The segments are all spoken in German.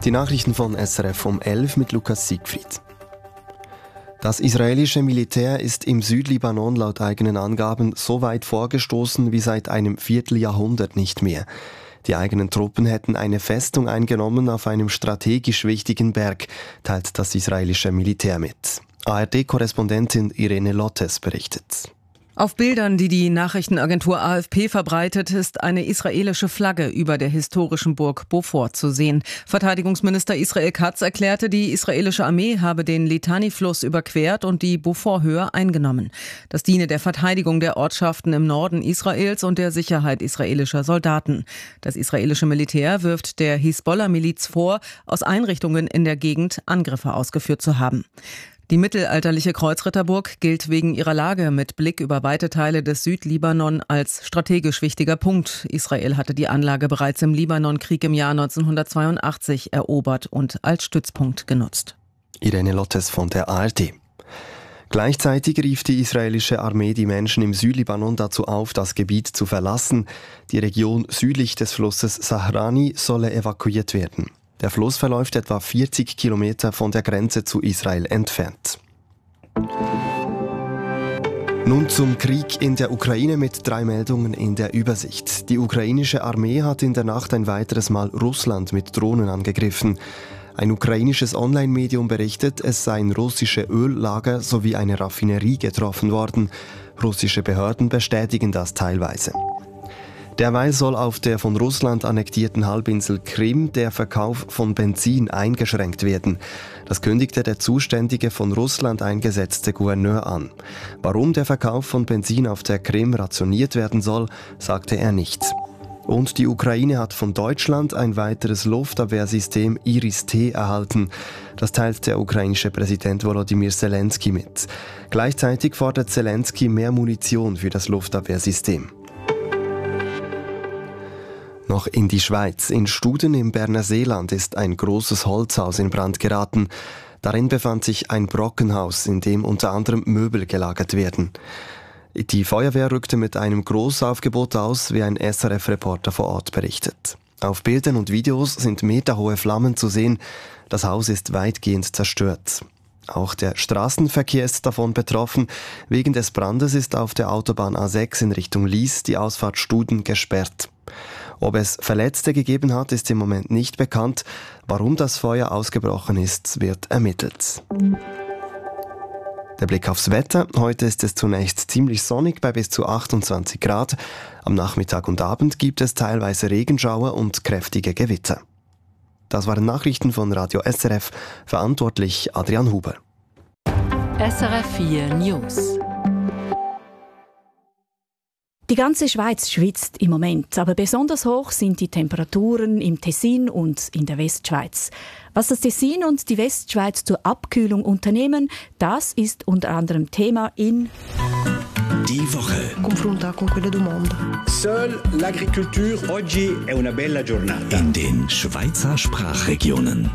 Die Nachrichten von SRF um 11 mit Lukas Siegfried. Das israelische Militär ist im Südlibanon laut eigenen Angaben so weit vorgestoßen wie seit einem Vierteljahrhundert nicht mehr. Die eigenen Truppen hätten eine Festung eingenommen auf einem strategisch wichtigen Berg, teilt das israelische Militär mit. ARD-Korrespondentin Irene Lottes berichtet. Auf Bildern, die die Nachrichtenagentur AFP verbreitet, ist eine israelische Flagge über der historischen Burg Beaufort zu sehen. Verteidigungsminister Israel Katz erklärte, die israelische Armee habe den Litani-Fluss überquert und die Beaufort-Höhe eingenommen. Das diene der Verteidigung der Ortschaften im Norden Israels und der Sicherheit israelischer Soldaten. Das israelische Militär wirft der Hisbollah-Miliz vor, aus Einrichtungen in der Gegend Angriffe ausgeführt zu haben. Die mittelalterliche Kreuzritterburg gilt wegen ihrer Lage mit Blick über weite Teile des Südlibanon als strategisch wichtiger Punkt. Israel hatte die Anlage bereits im Libanonkrieg im Jahr 1982 erobert und als Stützpunkt genutzt. Irene Lottes von der ARD. Gleichzeitig rief die israelische Armee die Menschen im Südlibanon dazu auf, das Gebiet zu verlassen. Die Region südlich des Flusses Sahrani solle evakuiert werden. Der Fluss verläuft etwa 40 Kilometer von der Grenze zu Israel entfernt. Nun zum Krieg in der Ukraine mit 3 Meldungen in der Übersicht. Die ukrainische Armee hat in der Nacht ein weiteres Mal Russland mit Drohnen angegriffen. Ein ukrainisches Online-Medium berichtet, es seien russische Öllager sowie eine Raffinerie getroffen worden. Russische Behörden bestätigen das teilweise. Derweil soll auf der von Russland annektierten Halbinsel Krim der Verkauf von Benzin eingeschränkt werden. Das kündigte der zuständige von Russland eingesetzte Gouverneur an. Warum der Verkauf von Benzin auf der Krim rationiert werden soll, sagte er nicht. Und die Ukraine hat von Deutschland ein weiteres Luftabwehrsystem Iris-T erhalten. Das teilt der ukrainische Präsident Volodymyr Zelensky mit. Gleichzeitig fordert Zelensky mehr Munition für das Luftabwehrsystem. Noch in die Schweiz. In Studen im Berner Seeland ist ein großes Holzhaus in Brand geraten. Darin befand sich ein Brockenhaus, in dem unter anderem Möbel gelagert werden. Die Feuerwehr rückte mit einem Großaufgebot aus, wie ein SRF-Reporter vor Ort berichtet. Auf Bildern und Videos sind meterhohe Flammen zu sehen. Das Haus ist weitgehend zerstört. Auch der Straßenverkehr ist davon betroffen. Wegen des Brandes ist auf der Autobahn A6 in Richtung Lies die Ausfahrt Studen gesperrt. Ob es Verletzte gegeben hat, ist im Moment nicht bekannt. Warum das Feuer ausgebrochen ist, wird ermittelt. Der Blick aufs Wetter. Heute ist es zunächst ziemlich sonnig bei bis zu 28 Grad. Am Nachmittag und Abend gibt es teilweise Regenschauer und kräftige Gewitter. Das waren Nachrichten von Radio SRF, verantwortlich Adrian Huber. SRF 4 News. Die ganze Schweiz schwitzt im Moment, aber besonders hoch sind die Temperaturen im Tessin und in der Westschweiz. Was das Tessin und die Westschweiz zur Abkühlung unternehmen, das ist unter anderem Thema in Die Woche. Confronta con quelle du mondo. Seule l'agriculture oggi è una bella giornata. In den Schweizer Sprachregionen.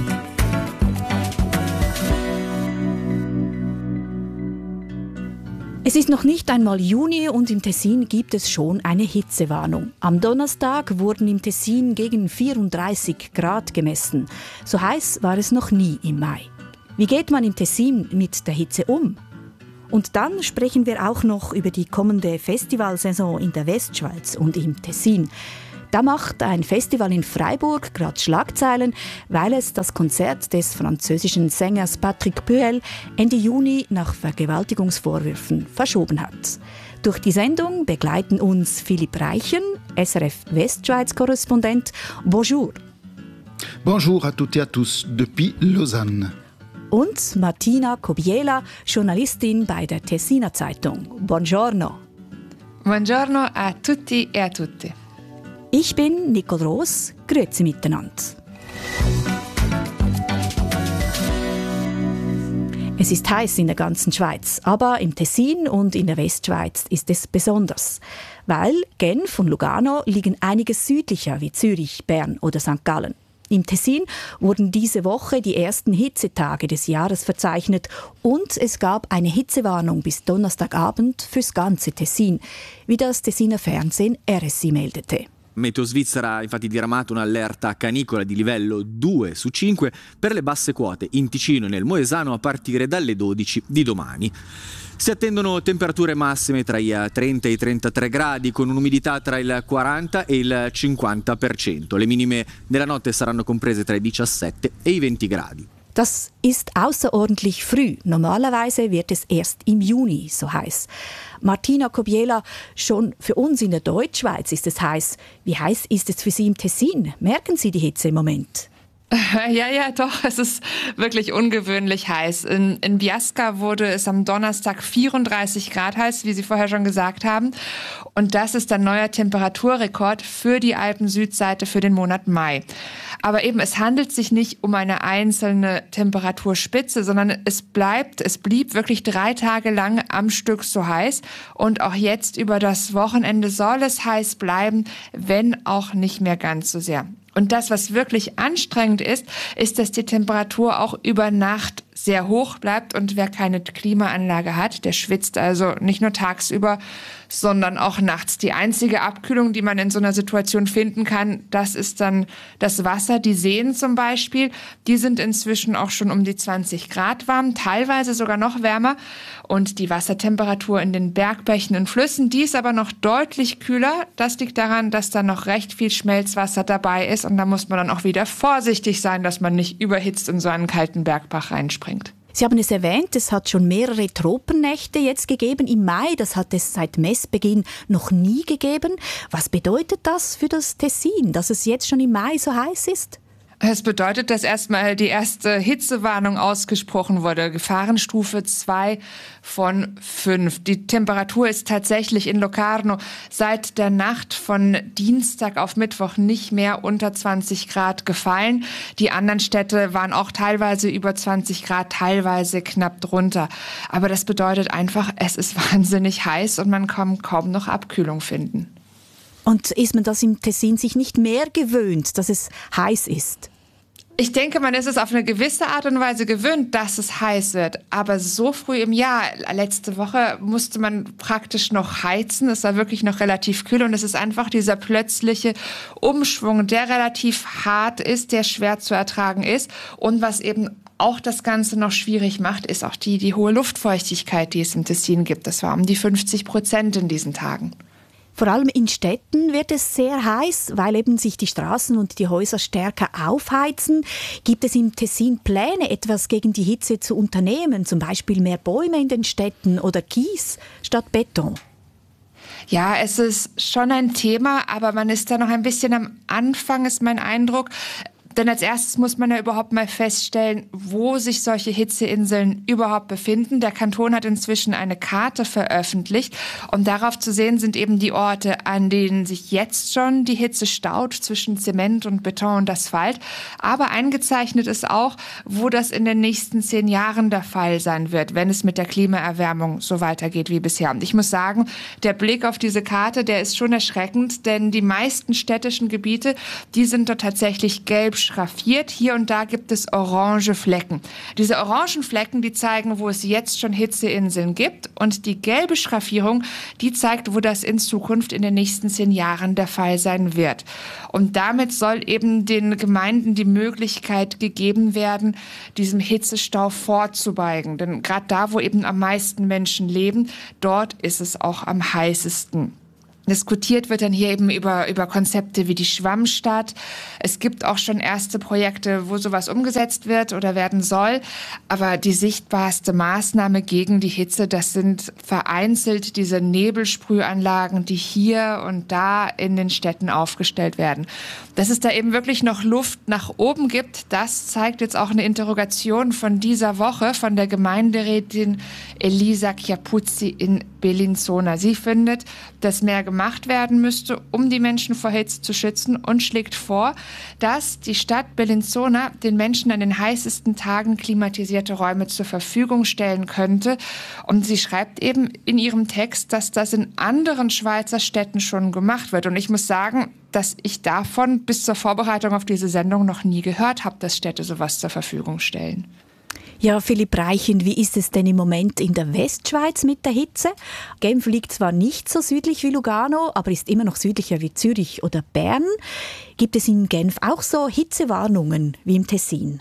Es ist noch nicht einmal Juni und im Tessin gibt es schon eine Hitzewarnung. Am Donnerstag wurden im Tessin gegen 34 Grad gemessen. So heiß war es noch nie im Mai. Wie geht man im Tessin mit der Hitze um? Und dann sprechen wir auch noch über die kommende Festivalsaison in der Westschweiz und im Tessin. Da macht ein Festival in Freiburg gerade Schlagzeilen, weil es das Konzert des französischen Sängers Patrick Puel Ende Juni nach Vergewaltigungsvorwürfen verschoben hat. Durch die Sendung begleiten uns Philipp Reichen, SRF Westschweiz-Korrespondent. Bonjour. Bonjour à toutes et à tous depuis Lausanne. Und Martina Kobiela, Journalistin bei der Tessiner Zeitung. Buongiorno. Buongiorno a tutti e a tutte. Ich bin Nicole Roos. Grüezi miteinander. Es ist heiß in der ganzen Schweiz, aber im Tessin und in der Westschweiz ist es besonders. Weil Genf und Lugano liegen einiges südlicher wie Zürich, Bern oder St. Gallen. Im Tessin wurden diese Woche die ersten Hitzetage des Jahres verzeichnet und es gab eine Hitzewarnung bis Donnerstagabend fürs ganze Tessin, wie das Tessiner Fernsehen RSI meldete. Meteo Svizzera ha infatti diramato un'allerta canicola di livello 2 su 5 per le basse quote in Ticino e nel Moesano a partire dalle 12 di domani. Si attendono temperature massime tra i 30 e i 33 gradi con un'umidità tra il 40 e il 50%. Le minime della notte saranno comprese tra i 17 e i 20 gradi. Das ist außerordentlich früh. Normalerweise wird es erst im Juni so heiß. Martina Kobiela, schon für uns in der Deutschschweiz ist es heiß. Wie heiß ist es für Sie im Tessin? Merken Sie die Hitze im Moment? Ja, doch, es ist wirklich ungewöhnlich heiß. In Biasca wurde es am Donnerstag 34 Grad heiß, wie Sie vorher schon gesagt haben. Und das ist ein neuer Temperaturrekord für die Alpen-Südseite für den Monat Mai. Aber eben, es handelt sich nicht um eine einzelne Temperaturspitze, sondern es blieb wirklich 3 Tage lang am Stück so heiß. Und auch jetzt über das Wochenende soll es heiß bleiben, wenn auch nicht mehr ganz so sehr. Und das, was wirklich anstrengend ist, dass die Temperatur auch über Nacht sehr hoch bleibt und wer keine Klimaanlage hat, der schwitzt also nicht nur tagsüber, sondern auch nachts. Die einzige Abkühlung, die man in so einer Situation finden kann, das ist dann das Wasser. Die Seen zum Beispiel, die sind inzwischen auch schon um die 20 Grad warm, teilweise sogar noch wärmer. Und die Wassertemperatur in den Bergbächen und Flüssen, die ist aber noch deutlich kühler. Das liegt daran, dass da noch recht viel Schmelzwasser dabei ist. Und da muss man dann auch wieder vorsichtig sein, dass man nicht überhitzt in so einen kalten Bergbach reinspringt. Sie haben es erwähnt, es hat schon mehrere Tropennächte jetzt gegeben im Mai. Das hat es seit Messbeginn noch nie gegeben. Was bedeutet das für das Tessin, dass es jetzt schon im Mai so heiß ist? Es bedeutet, dass erstmal die erste Hitzewarnung ausgesprochen wurde. Gefahrenstufe 2 von 5. Die Temperatur ist tatsächlich in Locarno seit der Nacht von Dienstag auf Mittwoch nicht mehr unter 20 Grad gefallen. Die anderen Städte waren auch teilweise über 20 Grad, teilweise knapp drunter. Aber das bedeutet einfach, es ist wahnsinnig heiß und man kann kaum noch Abkühlung finden. Und ist man das im Tessin sich nicht mehr gewöhnt, dass es heiß ist? Ich denke, man ist es auf eine gewisse Art und Weise gewöhnt, dass es heiß wird. Aber so früh im Jahr, letzte Woche, musste man praktisch noch heizen. Es war wirklich noch relativ kühl und es ist einfach dieser plötzliche Umschwung, der relativ hart ist, der schwer zu ertragen ist. Und was eben auch das Ganze noch schwierig macht, ist auch die hohe Luftfeuchtigkeit, die es im Tessin gibt. Das war um die 50% in diesen Tagen. Vor allem in Städten wird es sehr heiß, weil eben sich die Straßen und die Häuser stärker aufheizen. Gibt es im Tessin Pläne, etwas gegen die Hitze zu unternehmen? Zum Beispiel mehr Bäume in den Städten oder Kies statt Beton? Ja, es ist schon ein Thema, aber man ist da noch ein bisschen am Anfang, ist mein Eindruck. Denn als erstes muss man ja überhaupt mal feststellen, wo sich solche Hitzeinseln überhaupt befinden. Der Kanton hat inzwischen eine Karte veröffentlicht und darauf zu sehen sind eben die Orte, an denen sich jetzt schon die Hitze staut zwischen Zement und Beton und Asphalt. Aber eingezeichnet ist auch, wo das in den nächsten 10 Jahren der Fall sein wird, wenn es mit der Klimaerwärmung so weitergeht wie bisher. Und ich muss sagen, der Blick auf diese Karte, der ist schon erschreckend, denn die meisten städtischen Gebiete, die sind dort tatsächlich gelb schraffiert. Hier und da gibt es orange Flecken. Diese orangen Flecken, die zeigen, wo es jetzt schon Hitzeinseln gibt. Und die gelbe Schraffierung, die zeigt, wo das in Zukunft in den nächsten 10 Jahren der Fall sein wird. Und damit soll eben den Gemeinden die Möglichkeit gegeben werden, diesem Hitzestau vorzubeugen. Denn gerade da, wo eben am meisten Menschen leben, dort ist es auch am heißesten. Diskutiert wird dann hier eben über Konzepte wie die Schwammstadt. Es gibt auch schon erste Projekte, wo sowas umgesetzt wird oder werden soll. Aber die sichtbarste Maßnahme gegen die Hitze, das sind vereinzelt diese Nebelsprühanlagen, die hier und da in den Städten aufgestellt werden. Dass es da eben wirklich noch Luft nach oben gibt, das zeigt jetzt auch eine Interrogation von dieser Woche von der Gemeinderätin Elisa Chiapuzzi in Bellinzona. Sie findet, dass mehr gemacht werden müsste, um die Menschen vor Hitze zu schützen und schlägt vor, dass die Stadt Bellinzona den Menschen an den heißesten Tagen klimatisierte Räume zur Verfügung stellen könnte. Und sie schreibt eben in ihrem Text, dass das in anderen Schweizer Städten schon gemacht wird. Und ich muss sagen, dass ich davon bis zur Vorbereitung auf diese Sendung noch nie gehört habe, dass Städte sowas zur Verfügung stellen. Ja, Philipp Reichen, wie ist es denn im Moment in der Westschweiz mit der Hitze? Genf liegt zwar nicht so südlich wie Lugano, aber ist immer noch südlicher wie Zürich oder Bern. Gibt es in Genf auch so Hitzewarnungen wie im Tessin?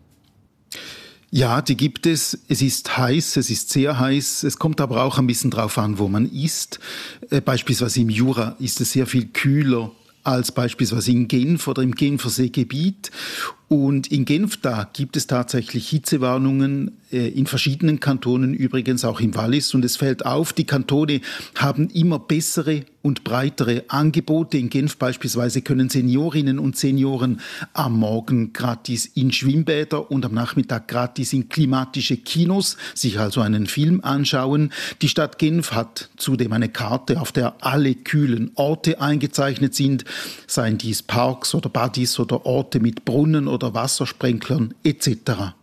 Ja, die gibt es. Es ist heiß, es ist sehr heiß. Es kommt aber auch ein bisschen drauf an, wo man ist. Beispielsweise im Jura ist es sehr viel kühler als beispielsweise in Genf oder im Genferseegebiet. Und in Genf, da gibt es tatsächlich Hitzewarnungen, in verschiedenen Kantonen übrigens, auch im Wallis. Und es fällt auf, die Kantone haben immer bessere und breitere Angebote. In Genf beispielsweise können Seniorinnen und Senioren am Morgen gratis in Schwimmbäder und am Nachmittag gratis in klimatische Kinos sich also einen Film anschauen. Die Stadt Genf hat zudem eine Karte, auf der alle kühlen Orte eingezeichnet sind, seien dies Parks oder Badis oder Orte mit Brunnen oder Wassersprenklern etc.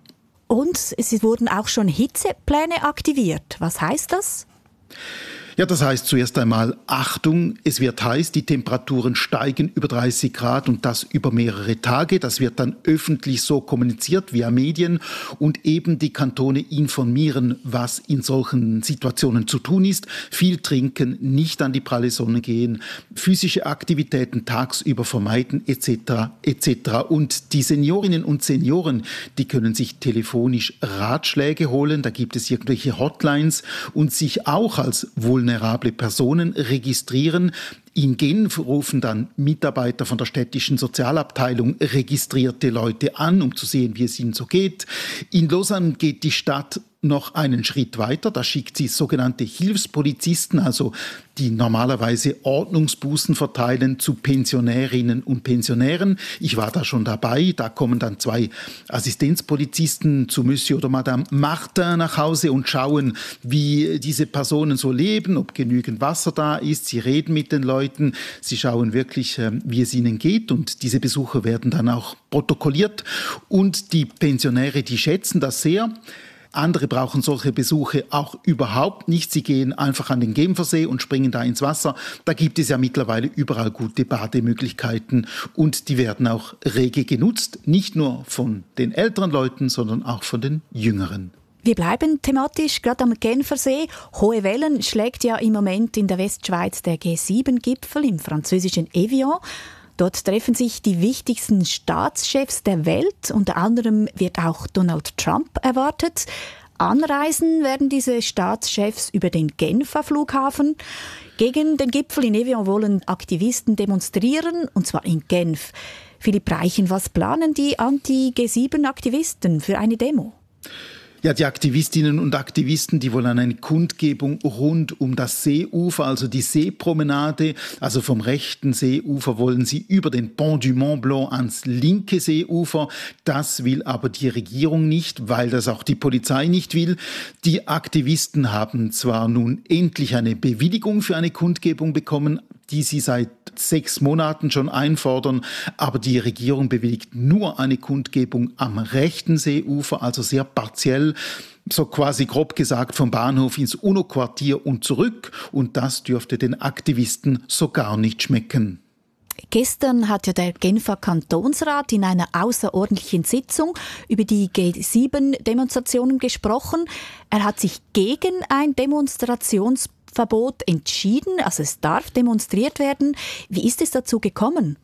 Und es wurden auch schon Hitzepläne aktiviert. Was heißt das? Ja, das heißt zuerst einmal, Achtung, es wird heiß, die Temperaturen steigen über 30 Grad und das über mehrere Tage. Das wird dann öffentlich so kommuniziert via Medien und eben die Kantone informieren, was in solchen Situationen zu tun ist. Viel trinken, nicht an die pralle Sonne gehen, physische Aktivitäten tagsüber vermeiden etc. etc. Und die Seniorinnen und Senioren, die können sich telefonisch Ratschläge holen. Da gibt es irgendwelche Hotlines und sich auch als vulnerable Personen registrieren. In Genf rufen dann Mitarbeiter von der städtischen Sozialabteilung registrierte Leute an, um zu sehen, wie es ihnen so geht. In Lausanne geht die Stadt noch einen Schritt weiter. Da schickt sie sogenannte Hilfspolizisten, also die normalerweise Ordnungsbußen verteilen, zu Pensionärinnen und Pensionären. Ich war da schon dabei. Da kommen dann 2 Assistenzpolizisten zu Monsieur oder Madame Martin nach Hause und schauen, wie diese Personen so leben, ob genügend Wasser da ist. Sie reden mit den Leuten. Sie schauen wirklich, wie es ihnen geht. Und diese Besuche werden dann auch protokolliert. Und die Pensionäre, die schätzen das sehr. Andere brauchen solche Besuche auch überhaupt nicht. Sie gehen einfach an den Genfersee und springen da ins Wasser. Da gibt es ja mittlerweile überall gute Bademöglichkeiten und die werden auch rege genutzt. Nicht nur von den älteren Leuten, sondern auch von den Jüngeren. Wir bleiben thematisch gerade am Genfersee. Hohe Wellen schlägt ja im Moment in der Westschweiz der G7-Gipfel im französischen Evian. Dort treffen sich die wichtigsten Staatschefs der Welt. Unter anderem wird auch Donald Trump erwartet. Anreisen werden diese Staatschefs über den Genfer Flughafen. Gegen den Gipfel in Evian wollen Aktivisten demonstrieren, und zwar in Genf. Philipp Reichen, was planen die Anti-G7-Aktivisten für eine Demo? Ja, die Aktivistinnen und Aktivisten, die wollen eine Kundgebung rund um das Seeufer, also die Seepromenade. Also vom rechten Seeufer wollen sie über den Pont du Mont Blanc ans linke Seeufer. Das will aber die Regierung nicht, weil das auch die Polizei nicht will. Die Aktivisten haben zwar nun endlich eine Bewilligung für eine Kundgebung bekommen, die sie seit 6 Monaten schon einfordern, aber die Regierung bewilligt nur eine Kundgebung am rechten Seeufer, also sehr partiell, so quasi grob gesagt vom Bahnhof ins UNO-Quartier und zurück, und das dürfte den Aktivisten so gar nicht schmecken. Gestern hat ja der Genfer Kantonsrat in einer außerordentlichen Sitzung über die G7-Demonstrationen gesprochen. Er hat sich gegen ein Demonstrationsverbot entschieden, also es darf demonstriert werden. Wie ist es dazu gekommen?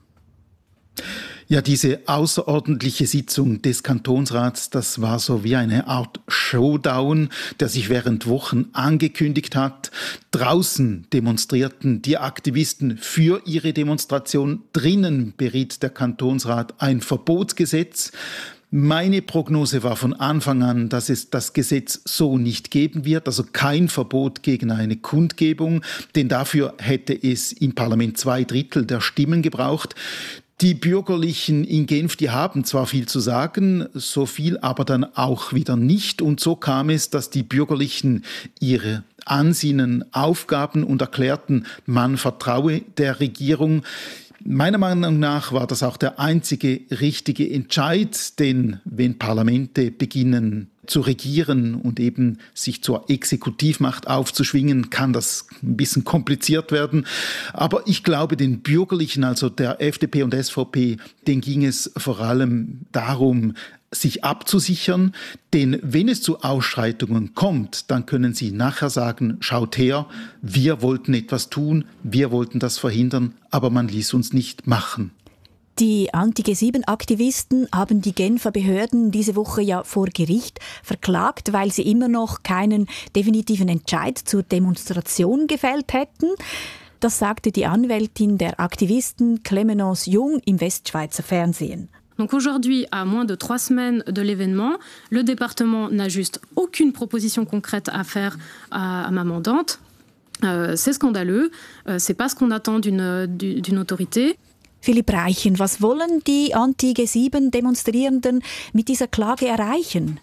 Ja, diese außerordentliche Sitzung des Kantonsrats, das war so wie eine Art Showdown, der sich während Wochen angekündigt hat. Draußen demonstrierten die Aktivisten für ihre Demonstration. Drinnen beriet der Kantonsrat ein Verbotsgesetz. Meine Prognose war von Anfang an, dass es das Gesetz so nicht geben wird, also kein Verbot gegen eine Kundgebung, denn dafür hätte es im Parlament 2/3 der Stimmen gebraucht. Die Bürgerlichen in Genf, die haben zwar viel zu sagen, so viel aber dann auch wieder nicht. Und so kam es, dass die Bürgerlichen ihre Ansinnen aufgaben und erklärten, man vertraue der Regierung. Meiner Meinung nach war das auch der einzige richtige Entscheid, denn wenn Parlamente beginnen zu regieren und eben sich zur Exekutivmacht aufzuschwingen, kann das ein bisschen kompliziert werden. Aber ich glaube, den Bürgerlichen, also der FDP und SVP, denen ging es vor allem darum, sich abzusichern, denn wenn es zu Ausschreitungen kommt, dann können sie nachher sagen, schaut her, wir wollten etwas tun, wir wollten das verhindern, aber man ließ uns nicht machen. Die Anti-G7-Aktivisten haben die Genfer Behörden diese Woche ja vor Gericht verklagt, weil sie immer noch keinen definitiven Entscheid zur Demonstration gefällt hätten. Das sagte die Anwältin der Aktivisten Clémence Jung im Westschweizer Fernsehen. Donc aujourd'hui, à moins de 3 semaines de l'événement, le département n'a juste aucune proposition concrète à faire à ma mandante. C'est scandaleux, c'est pas ce qu'on attend d'une autorité. Philipp Reichen, was wollen die Anti-G7-Demonstrierenden mit dieser Klage erreichen?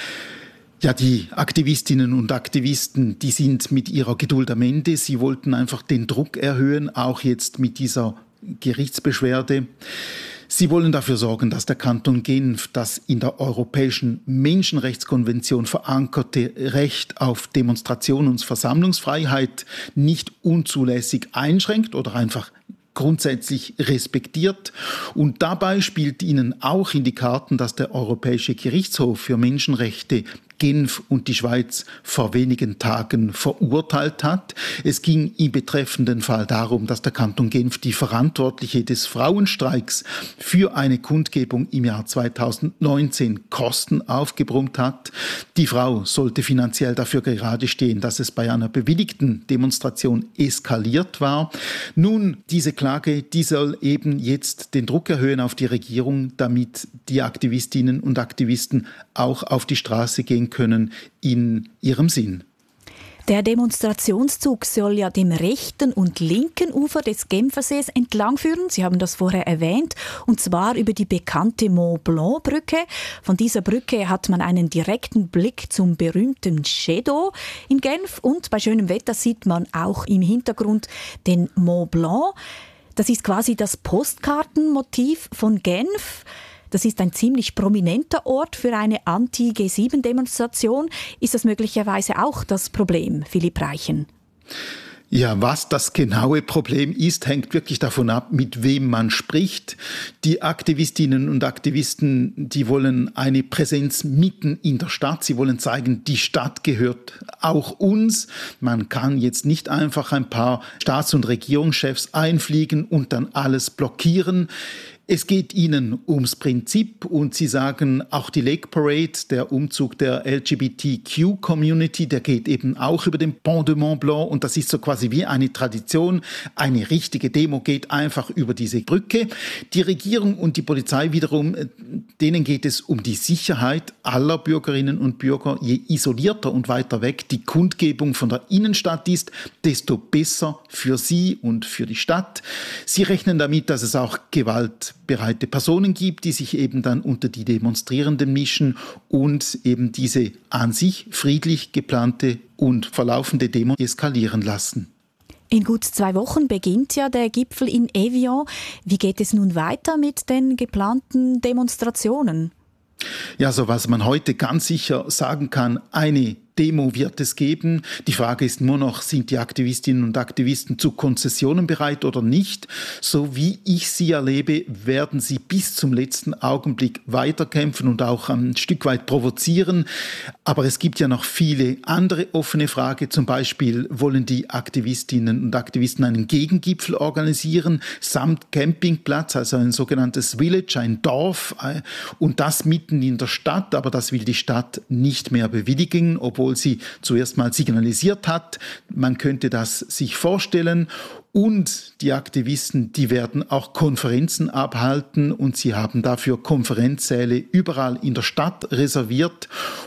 Ja, die Aktivistinnen und Aktivisten, die sind mit ihrer Geduld am Ende. Sie wollten einfach den Druck erhöhen, auch jetzt mit dieser Gerichtsbeschwerde. Sie wollen dafür sorgen, dass der Kanton Genf das in der Europäischen Menschenrechtskonvention verankerte Recht auf Demonstration und Versammlungsfreiheit nicht unzulässig einschränkt oder einfach grundsätzlich respektiert. Und dabei spielt ihnen auch in die Karten, dass der Europäische Gerichtshof für Menschenrechte Genf und die Schweiz vor wenigen Tagen verurteilt hat. Es ging im betreffenden Fall darum, dass der Kanton Genf die Verantwortliche des Frauenstreiks für eine Kundgebung im Jahr 2019 Kosten aufgebrummt hat. Die Frau sollte finanziell dafür gerade stehen, dass es bei einer bewilligten Demonstration eskaliert war. Nun, diese Klage, die soll eben jetzt den Druck erhöhen auf die Regierung, damit die Aktivistinnen und Aktivisten auch auf die Straße gehen können in ihrem Sinn. Der Demonstrationszug soll ja dem rechten und linken Ufer des Genfersees entlangführen. Sie haben das vorher erwähnt, und zwar über die bekannte Mont-Blanc-Brücke. Von dieser Brücke hat man einen direkten Blick zum berühmten Jet d'Eau in Genf, und bei schönem Wetter sieht man auch im Hintergrund den Mont Blanc. Das ist quasi das Postkartenmotiv von Genf. Das ist ein ziemlich prominenter Ort für eine Anti-G7-Demonstration. Ist das möglicherweise auch das Problem, Philipp Reichen? Ja, was das genaue Problem ist, hängt wirklich davon ab, mit wem man spricht. Die Aktivistinnen und Aktivisten, die wollen eine Präsenz mitten in der Stadt. Sie wollen zeigen, die Stadt gehört auch uns. Man kann jetzt nicht einfach ein paar Staats- und Regierungschefs einfliegen und dann alles blockieren. Es geht ihnen ums Prinzip, und sie sagen, auch die Lake Parade, der Umzug der LGBTQ-Community, der geht eben auch über den Pont de Mont Blanc, und das ist so quasi wie eine Tradition. Eine richtige Demo geht einfach über diese Brücke. Die Regierung und die Polizei wiederum, denen geht es um die Sicherheit aller Bürgerinnen und Bürger. Je isolierter und weiter weg die Kundgebung von der Innenstadt ist, desto besser für sie und für die Stadt. Sie rechnen damit, dass es auch gewaltbereite Personen gibt, die sich eben dann unter die Demonstrierenden mischen und eben diese an sich friedlich geplante und verlaufende Demo eskalieren lassen. In gut 2 Wochen beginnt ja der Gipfel in Evian. Wie geht es nun weiter mit den geplanten Demonstrationen? Ja, so was man heute ganz sicher sagen kann, eine Demo wird es geben. Die Frage ist nur noch, sind die Aktivistinnen und Aktivisten zu Konzessionen bereit oder nicht? So wie ich sie erlebe, werden sie bis zum letzten Augenblick weiterkämpfen und auch ein Stück weit provozieren. Aber es gibt ja noch viele andere offene Fragen. Zum Beispiel wollen die Aktivistinnen und Aktivisten einen Gegengipfel organisieren, samt Campingplatz, also ein sogenanntes Village, ein Dorf, und das mitten in der Stadt. Aber das will die Stadt nicht mehr bewilligen, obwohl sie zuerst mal signalisiert hat, man könnte das sich vorstellen. Und die Aktivisten, die werden auch Konferenzen abhalten, und sie haben dafür Konferenzsäle überall in der Stadt reserviert,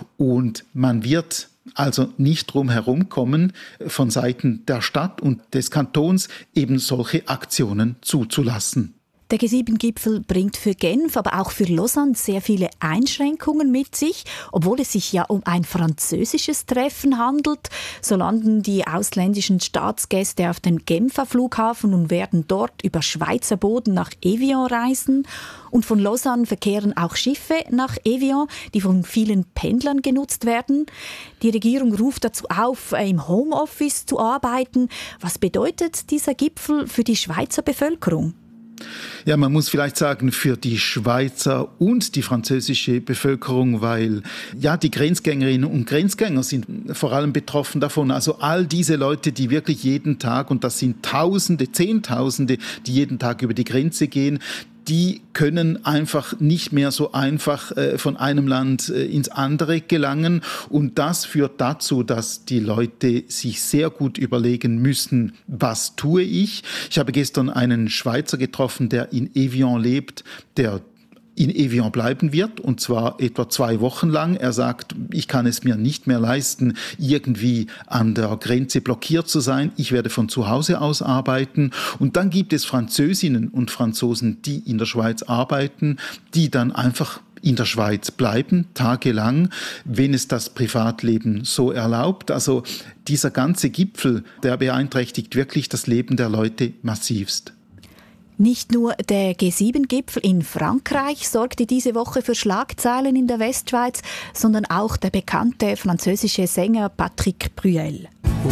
und man wird also nicht drum herum kommen, von Seiten der Stadt und des Kantons eben solche Aktionen zuzulassen. Der G7-Gipfel bringt für Genf, aber auch für Lausanne sehr viele Einschränkungen mit sich. Obwohl es sich ja um ein französisches Treffen handelt, so landen die ausländischen Staatsgäste auf dem Genfer Flughafen und werden dort über Schweizer Boden nach Evian reisen. Und von Lausanne verkehren auch Schiffe nach Evian, die von vielen Pendlern genutzt werden. Die Regierung ruft dazu auf, im Homeoffice zu arbeiten. Was bedeutet dieser Gipfel für die Schweizer Bevölkerung? Ja, man muss vielleicht sagen, für die Schweizer und die französische Bevölkerung, weil ja die Grenzgängerinnen und Grenzgänger sind vor allem betroffen davon. Also all diese Leute, die wirklich jeden Tag, und das sind Tausende, Zehntausende, die jeden Tag über die Grenze gehen, die können einfach nicht mehr so einfach von einem Land ins andere gelangen. Und das führt dazu, dass die Leute sich sehr gut überlegen müssen, was tue ich? Ich habe gestern einen Schweizer getroffen, der in Evian lebt, der in Evian bleiben wird, und zwar etwa 2 Wochen lang. Er sagt, ich kann es mir nicht mehr leisten, irgendwie an der Grenze blockiert zu sein. Ich werde von zu Hause aus arbeiten. Und dann gibt es Französinnen und Franzosen, die in der Schweiz arbeiten, die dann einfach in der Schweiz bleiben, tagelang, wenn es das Privatleben so erlaubt. Also dieser ganze Gipfel, der beeinträchtigt wirklich das Leben der Leute massivst. Nicht nur der G7-Gipfel in Frankreich sorgte diese Woche für Schlagzeilen in der Westschweiz, sondern auch der bekannte französische Sänger Patrick Bruel.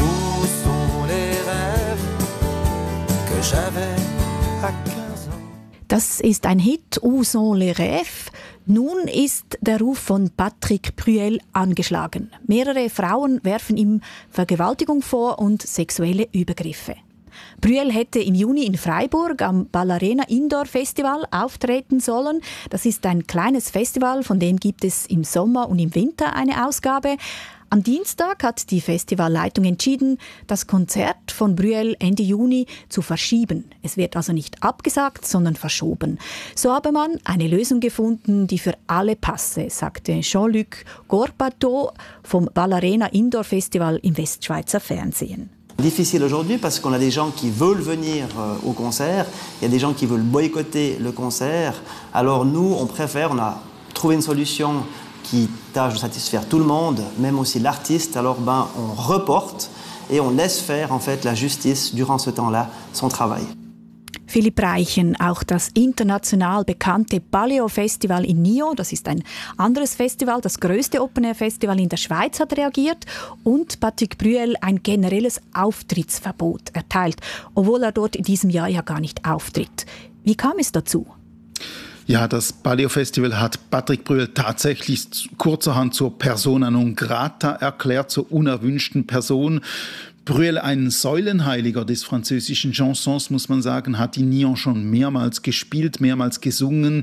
Das ist ein Hit, Où sont les rêves? Nun ist der Ruf von Patrick Bruel angeschlagen. Mehrere Frauen werfen ihm Vergewaltigung vor und sexuelle Übergriffe. Bruel hätte im Juni in Freiburg am Ballarena Indoor Festival auftreten sollen. Das ist ein kleines Festival, von dem gibt es im Sommer und im Winter eine Ausgabe. Am Dienstag hat die Festivalleitung entschieden, das Konzert von Bruel Ende Juni zu verschieben. Es wird also nicht abgesagt, sondern verschoben. So habe man eine Lösung gefunden, die für alle passe, sagte Jean-Luc Gorbateau vom Ballarena Indoor Festival im Westschweizer Fernsehen. Difficile aujourd'hui parce qu'on a des gens qui veulent venir au concert, il y a des gens qui veulent boycotter le concert. Alors nous, on a trouvé une solution qui tâche de satisfaire tout le monde, même aussi l'artiste. Alors on reporte et on laisse faire en fait la justice durant ce temps-là son travail. Philipp Reichen, auch das international bekannte Paleo-Festival in Nyon, das ist ein anderes Festival, das grösste Open-Air-Festival in der Schweiz, hat reagiert und Patrick Bruel ein generelles Auftrittsverbot erteilt, obwohl er dort in diesem Jahr ja gar nicht auftritt. Wie kam es dazu? Ja, das Paleo-Festival hat Patrick Bruel tatsächlich kurzerhand zur Persona non grata erklärt, zur unerwünschten Person. Bruel, ein Säulenheiliger des französischen Chansons, muss man sagen, hat in Nyon schon mehrmals gespielt, mehrmals gesungen.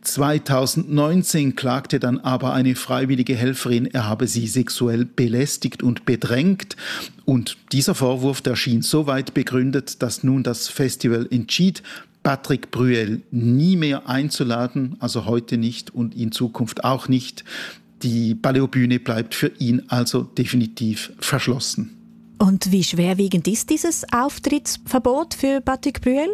2019 klagte dann aber eine freiwillige Helferin, er habe sie sexuell belästigt und bedrängt. Und dieser Vorwurf, der schien so weit begründet, dass nun das Festival entschied, Patrick Bruel nie mehr einzuladen, also heute nicht und in Zukunft auch nicht. Die Paleo-Bühne bleibt für ihn also definitiv verschlossen. Und wie schwerwiegend ist dieses Auftrittsverbot für Patrick Bruel?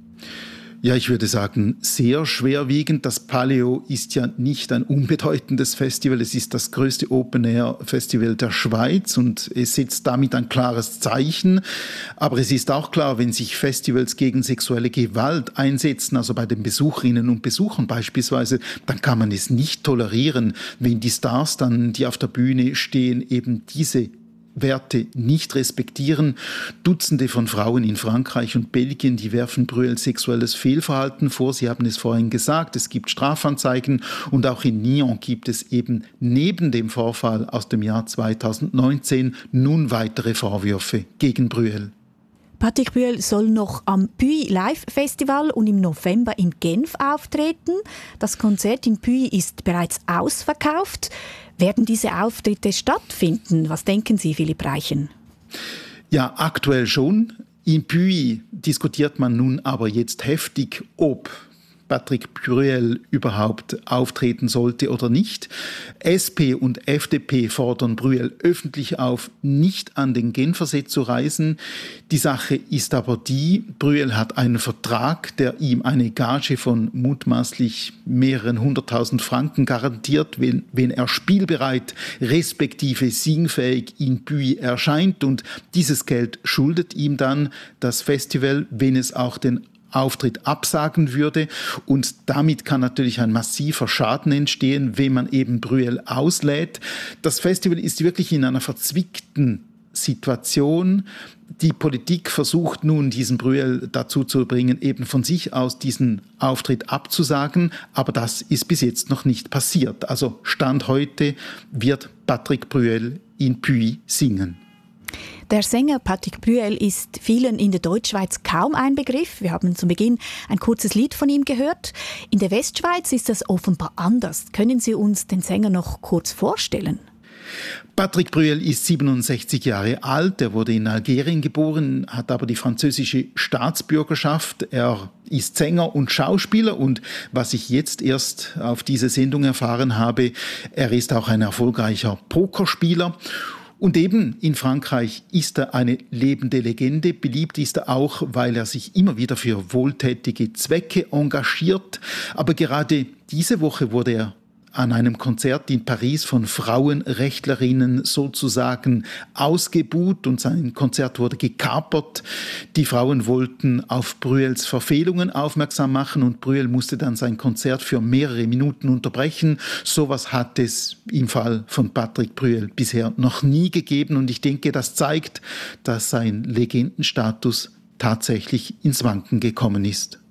Ja, ich würde sagen, sehr schwerwiegend. Das Paleo ist ja nicht ein unbedeutendes Festival. Es ist das größte Open-Air-Festival der Schweiz und es setzt damit ein klares Zeichen. Aber es ist auch klar, wenn sich Festivals gegen sexuelle Gewalt einsetzen, also bei den Besucherinnen und Besuchern beispielsweise, dann kann man es nicht tolerieren, wenn die Stars dann, die auf der Bühne stehen, eben diese Werte nicht respektieren. Dutzende von Frauen in Frankreich und Belgien, die werfen Bruel sexuelles Fehlverhalten vor. Sie haben es vorhin gesagt, es gibt Strafanzeigen und auch in Nyon gibt es eben neben dem Vorfall aus dem Jahr 2019 nun weitere Vorwürfe gegen Bruel. Patrick Bruel soll noch am Puy Live Festival und im November in Genf auftreten. Das Konzert in Puy ist bereits ausverkauft. Werden diese Auftritte stattfinden? Was denken Sie, Philipp Reichen? Ja, aktuell schon. In Puy diskutiert man nun aber jetzt heftig, ob Patrick Bruel überhaupt auftreten sollte oder nicht. SP und FDP fordern Bruel öffentlich auf, nicht an den Genfersee zu reisen. Die Sache ist aber die, Bruel hat einen Vertrag, der ihm eine Gage von mutmaßlich mehreren 100.000 Franken garantiert, wenn er spielbereit respektive singfähig in Puy erscheint. Und dieses Geld schuldet ihm dann das Festival, wenn es auch den Auftritt absagen würde. Und damit kann natürlich ein massiver Schaden entstehen, wenn man eben Bruel auslädt. Das Festival ist wirklich in einer verzwickten Situation. Die Politik versucht nun, diesen Brüel dazu zu bringen, eben von sich aus diesen Auftritt abzusagen, aber das ist bis jetzt noch nicht passiert. Also Stand heute wird Patrick Brüel in Puy singen. Der Sänger Patrick Brüel ist vielen in der Deutschschweiz kaum ein Begriff. Wir haben zu Beginn ein kurzes Lied von ihm gehört. In der Westschweiz ist das offenbar anders. Können Sie uns den Sänger noch kurz vorstellen? Patrick Brüel ist 67 Jahre alt. Er wurde in Algerien geboren, hat aber die französische Staatsbürgerschaft. Er ist Sänger und Schauspieler und was ich jetzt erst auf diese Sendung erfahren habe, er ist auch ein erfolgreicher Pokerspieler. Und eben in Frankreich ist er eine lebende Legende. Beliebt ist er auch, weil er sich immer wieder für wohltätige Zwecke engagiert. Aber gerade diese Woche wurde er an einem Konzert in Paris von Frauenrechtlerinnen sozusagen ausgebuht und sein Konzert wurde gekapert. Die Frauen wollten auf Brüels Verfehlungen aufmerksam machen und Brüel musste dann sein Konzert für mehrere Minuten unterbrechen. Sowas hat es im Fall von Patrick Brüel bisher noch nie gegeben und ich denke, das zeigt, dass sein Legendenstatus tatsächlich ins Wanken gekommen ist.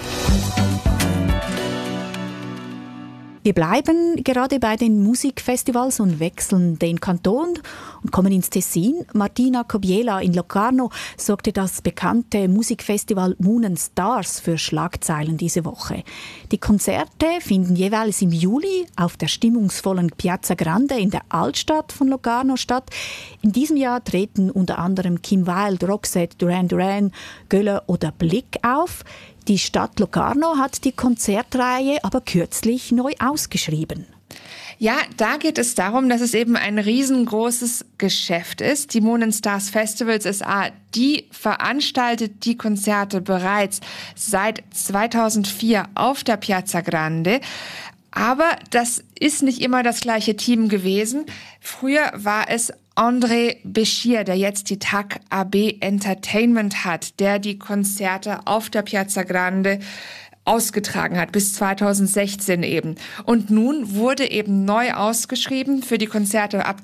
Wir bleiben gerade bei den Musikfestivals und wechseln den Kanton und kommen ins Tessin. Martina Kobiela in Locarno sorgte das bekannte Musikfestival Moon and Stars für Schlagzeilen diese Woche. Die Konzerte finden jeweils im Juli auf der stimmungsvollen Piazza Grande in der Altstadt von Locarno statt. In diesem Jahr treten unter anderem Kim Wilde, Roxette, Duran Duran, Göller oder Blick auf. Die Stadt Locarno hat die Konzertreihe aber kürzlich neu ausgeschrieben. Ja, da geht es darum, dass es eben ein riesengroßes Geschäft ist. Die Moon and Stars Festivals SA, die veranstaltet die Konzerte bereits seit 2004 auf der Piazza Grande. Aber das ist nicht immer das gleiche Team gewesen. Früher war es André Béchir, der jetzt die TAC AB Entertainment hat, der die Konzerte auf der Piazza Grande ausgetragen hat, bis 2016 eben. Und nun wurde eben neu ausgeschrieben für die Konzerte ab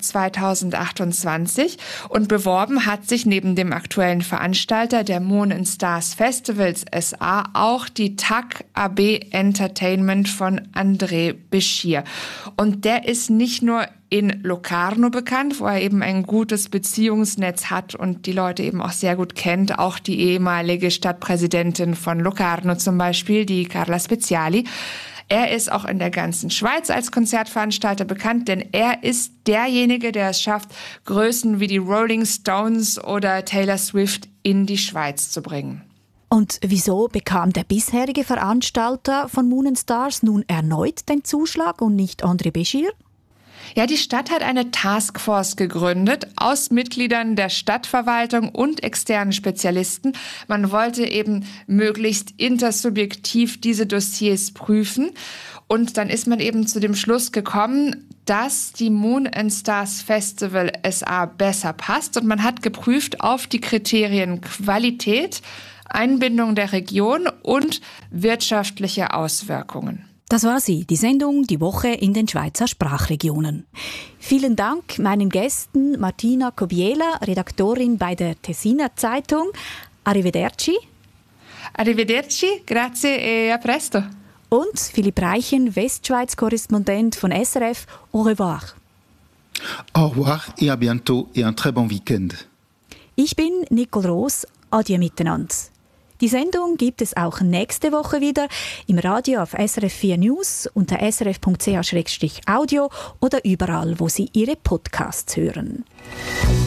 2028 und beworben hat sich neben dem aktuellen Veranstalter der Moon and Stars Festivals SA auch die TAC AB Entertainment von André Béchir. Und der ist nicht nur in Locarno bekannt, wo er eben ein gutes Beziehungsnetz hat und die Leute eben auch sehr gut kennt. Auch die ehemalige Stadtpräsidentin von Locarno zum Beispiel, die Carla Speziali. Er ist auch in der ganzen Schweiz als Konzertveranstalter bekannt, denn er ist derjenige, der es schafft, Größen wie die Rolling Stones oder Taylor Swift in die Schweiz zu bringen. Und wieso bekam der bisherige Veranstalter von Moon and Stars nun erneut den Zuschlag und nicht André Béchir? Ja, die Stadt hat eine Taskforce gegründet aus Mitgliedern der Stadtverwaltung und externen Spezialisten. Man wollte eben möglichst intersubjektiv diese Dossiers prüfen. Und dann ist man eben zu dem Schluss gekommen, dass die Moon and Stars Festival SA besser passt. Und man hat geprüft auf die Kriterien Qualität, Einbindung der Region und wirtschaftliche Auswirkungen. Das war sie, die Sendung Die Woche in den Schweizer Sprachregionen. Vielen Dank meinen Gästen Martina Kobiela, Redaktorin bei der Tessiner Zeitung. Arrivederci. Arrivederci, grazie e a presto. Und Philipp Reichen, Westschweiz-Korrespondent von SRF. Au revoir. Au revoir et à bientôt et un très bon week-end. Ich bin Nicole Roos. Adieu miteinander. Die Sendung gibt es auch nächste Woche wieder im Radio auf SRF 4 News unter srf.ch/audio oder überall, wo Sie Ihre Podcasts hören.